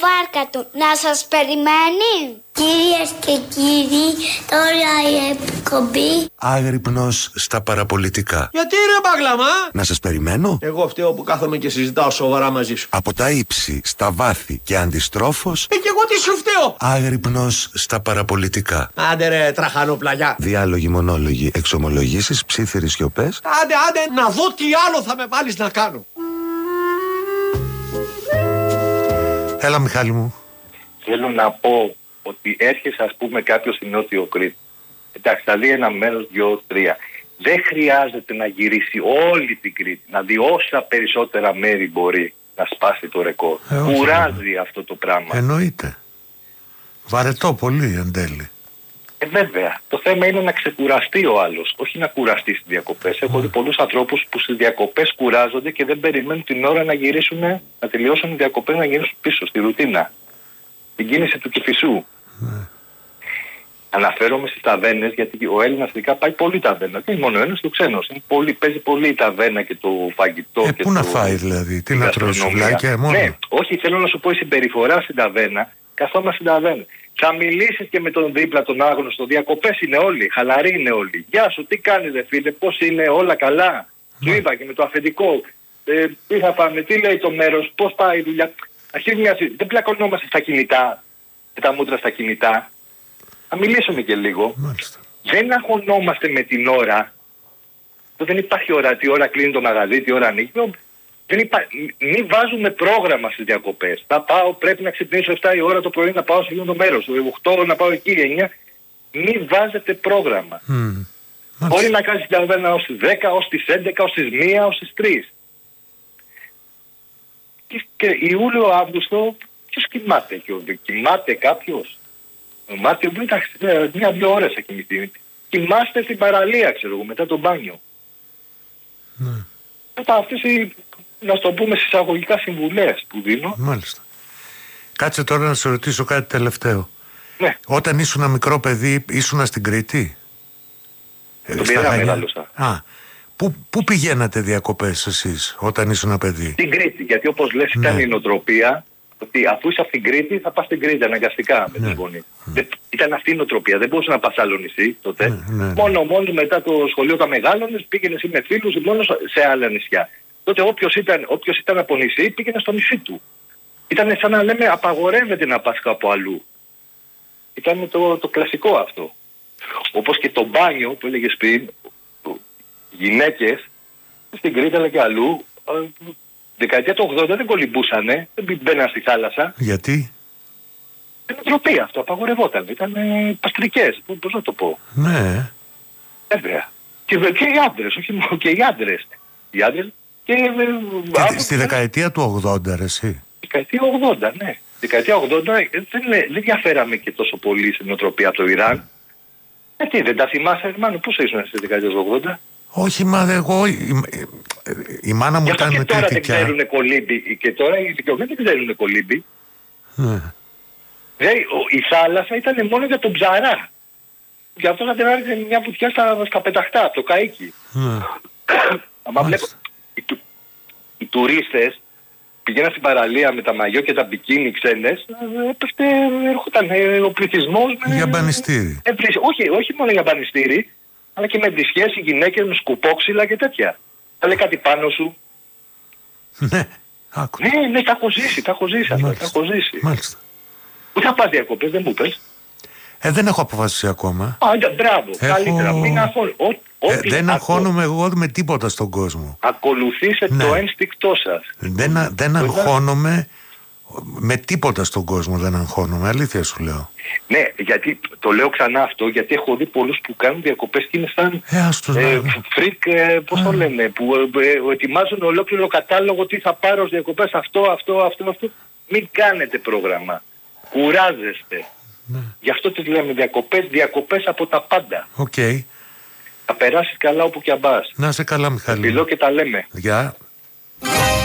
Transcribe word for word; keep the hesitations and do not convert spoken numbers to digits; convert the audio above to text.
Βάρκα του να σας περιμένει. Κυρίες και κύριοι, τώρα η εκπομπή Άγρυπνος στα παραπολιτικά. Γιατί ρε Παγλαμά? Να σας περιμένω. Εγώ φταίω που κάθομαι και συζητάω σοβαρά μαζί σου. Από τα ύψη στα βάθη και αντιστρόφως. Ε, και εγώ τι σου φταίω? Άγρυπνος στα παραπολιτικά. Άντε ρε τραχανοπλαγιά. Διάλογοι, μονόλογοι, εξομολογήσεις, ψίθυρες σιωπές. Άντε, άντε, να δω τι άλλο θα με βάλεις να κάνω. Έλα Μιχάλη μου. Θέλω να πω ότι έρχεσαι ας πούμε κάποιος στην Νότιο Κρήτη. Εντάξει, θα δει ένα μέρος, δυο, τρία. Δεν χρειάζεται να γυρίσει όλη την Κρήτη. Να δει όσα περισσότερα μέρη μπορεί να σπάσει το ρεκόρ. Ε, Κουράζει αυτό το πράγμα. Εννοείται. Βαρετό πολύ εν τέλει. Ε, βέβαια. Το θέμα είναι να ξεκουραστεί ο άλλος, όχι να κουραστεί στις διακοπές. Έχω δει πολλούς ανθρώπους που στις διακοπές κουράζονται και δεν περιμένουν την ώρα να γυρίσουν, να τελειώσουν οι διακοπές, να γυρίσουν πίσω στη ρουτίνα. Την κίνηση του Κηφισού. Ναι. Αναφέρομαι στις ταβέρνες, γιατί ο Έλληνας ειδικά πάει πολύ ταβέρνα. Και μόνο ο ένας του ξένος. Πολύ, παίζει πολύ η ταβέρνα και το φαγητό. Ε, και πού το... να φάει δηλαδή, τι να τρώει σουβλάκια μόνο. Ναι, όχι, θέλω να σου πω η συμπεριφορά στην ταβέρνα. Καθόμαστε στην ταβέρνα. Θα μιλήσεις και με τον δίπλα τον άγνωστο. Διακοπές είναι όλοι, χαλαροί είναι όλοι. Γεια σου, τι κάνεις δε φίλε, πώς είναι, όλα καλά. Του είπα και με το αφεντικό. Ε, τι θα πάμε, τι λέει το μέρος, πώς πάει η δουλειά. Αρχίζει μια συζήτηση. Δεν πλακωνόμαστε στα κινητά, με τα μούτρα στα κινητά. Θα μιλήσουμε και λίγο. Μάλιστα. Δεν αγχωνόμαστε με την ώρα. Δεν υπάρχει ώρα, τι ώρα κλείνει το μαγαζί, τι ώρα ανοίγει. Δεν υπά... Μην βάζουμε πρόγραμμα στις διακοπές. Θα πάω, πρέπει να ξυπνήσω επτά η ώρα το πρωί να πάω σε αυτό το μέρος. οκτώ να πάω εκεί, εννιά. Μην βάζετε πρόγραμμα. Mm. Μπορεί να κάνεις την ταβέρνα ως τις δέκα, ως τις έντεκα, ως τις μία, ως τις τρεις. Και, και Ιούλιο-Αύγουστο ποιος κοιμάται και κοιμάται κάποιος. Μάτι, εντάξει, μια-δυο ώρες θα κοιμηθεί. Κοιμάστε στην παραλία, ξέρω εγώ, μετά το μπάνιο. Ναι. Μετά αυτές οι, να στο πούμε, συσσαγωγικά συμβουλές που δίνω. Μάλιστα. Κάτσε τώρα να σε ρωτήσω κάτι τελευταίο. Ναι. Όταν ήσουν ένα μικρό παιδί, ήσουν στην Κρήτη? Το πήρα μεγάλωσα. Α, πού, πού πηγαίνατε διακοπές εσείς όταν ήσουν ένα παιδί? Στην Κρήτη, γιατί όπως λες ήταν ναι. η νοοτροπία ότι αφού είσαι από την Κρήτη θα πας στην Κρήτη αναγκαστικά με ναι. τη φωνή. Mm. Ήταν αυτή η νοοτροπία, δεν μπορούσε να πας άλλο νησί τότε. Ναι, ναι. Μόνο, μόνο μετά το σχολείο τα μεγάλωνες, πήγαινε εσύ με φίλους μόνο σε άλλα νησιά. Τότε όποιος ήταν, όποιος ήταν από νησί πήγαινε στο νησί του. Ήταν σαν να λέμε απαγορεύεται να πας κάπου αλλού. Ήταν το, το κλασικό αυτό. Όπως και το μπάνιο που έλεγες πριν, γυναίκες στην Κρήτη αλλά και αλλού, δεκαετία του ογδόντα δεν κολυμπούσανε, δεν μπαίναν στη θάλασσα. Γιατί? Είναι νοοτροπία αυτό, απαγορευόταν. Ήταν ε, παστρικές, πώς να το πω. Ναι. Βέβαια. Και, και οι άντρες, όχι μόνο και οι άντρες. Οι άντρες και... Ε, Στη, στη δεκαετία του ογδόντα, ρε εσύ. Δεκαετία ογδόντα, ναι. Δεκαετία ογδόντα δεν, δεν διαφέραμε και τόσο πολύ στην νοοτροπία από το Ιράν. Γιατί δεν τα θυμάσαι, Ερμάνο, πώς ήσουν στη δεκαετία του ογδόντα? Όχι, μα εγώ, η, η, η μάνα μου ήταν με τώρα κριτικά. δεν ξέρουν κολύμπι και τώρα οι ηλικιωμένοι δεν ξέρουν κολύμπι. Ναι. Δηλαδή, η θάλασσα ήταν μόνο για τον ψαρά. Γι' αυτό θα την άρεσε μια βουτιά στα, στα πεταχτά, από το καΐκι. Ναι. Αμα βλέπω, οι, του, οι τουρίστες πηγαίναν στην παραλία με τα μαγιό και τα μπικίνι ξένες, έπεφτε, έρχονταν ε, ο πληθυσμός με... Για μπανιστήρι. Ε, όχι, όχι μόνο για μπανιστήρι, αλλά και με βρισχές, οι γυναίκες με σκουπόξυλα και τέτοια. Θα λέει κάτι πάνω σου. Ναι, άκου. Ναι, ναι, τα έχω ζήσει, τα έχω ζήσει αυτά, τα έχω ζήσει. Μάλιστα. Πού θα πας διακοπές, δεν μου πες. Ε, δεν έχω αποφασίσει ακόμα. Α, μπράβο, έχω... καλύτερα, μην αγχώνει. Ε, δεν αγχώνομαι εγώ με τίποτα στον κόσμο. Ακολουθήστε ναι. το ένστικτό σας. Δεν, δεν αγχώνομαι με τίποτα στον κόσμο, δεν αγχώνομαι, αλήθεια σου λέω. Ναι, γιατί το λέω ξανά αυτό, γιατί έχω δει πολλούς που κάνουν διακοπές και είναι σαν ε, ε, φρικ, ε, πώς το λένε, που ε, ε, ετοιμάζουν ολόκληρο κατάλογο τι θα πάρω στις διακοπές, αυτό, αυτό, αυτό, αυτό. Μην κάνετε πρόγραμμα. Κουράζεστε. Ναι. Γι' αυτό τις λέμε διακοπές, διακοπές από τα πάντα. Οκ. Okay. Θα περάσεις καλά όπου και αν πας. Να είσαι καλά, Μιχάλη. Φιλώ και τα λέμε. Γεια.